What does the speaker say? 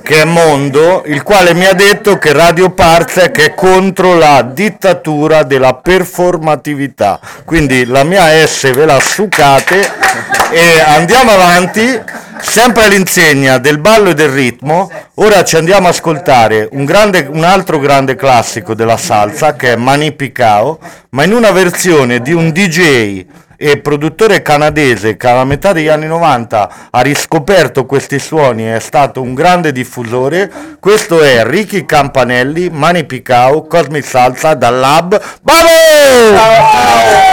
che è Mondo, il quale mi ha detto che Radio Parsec è contro la dittatura della performatività. Quindi la mia S ve la succate e andiamo avanti, sempre all'insegna del ballo e del ritmo. Ora ci andiamo a ascoltare un altro grande classico della salsa che è Manny Pacquiao, ma in una versione di un DJ e produttore canadese che alla metà degli anni 90 ha riscoperto questi suoni e è stato un grande diffusore. Questo è Ricky Campanelli, Manny Pacquiao, Cosmic Salsa dal Lab. Bravo!